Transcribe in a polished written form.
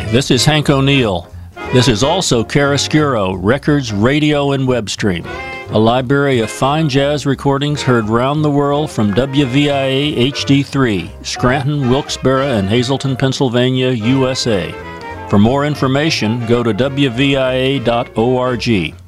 this is Hank O'Neill. This is also Chiaroscuro, Records, Radio, and Web Stream, a library of fine jazz recordings heard round the world from WVIA HD3, Scranton, Wilkes-Barre, and Hazleton, Pennsylvania, USA. For more information, go to WVIA.org.